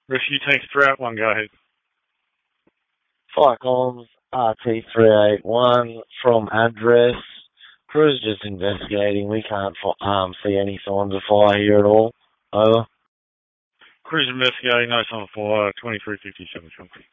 Rescue Tank throughout one, go ahead. Fire comms RT381 from address. Crew's just investigating. We can't see any signs of fire here at all. Over. Crew's investigating, no sign of fire, 2357 Chunky.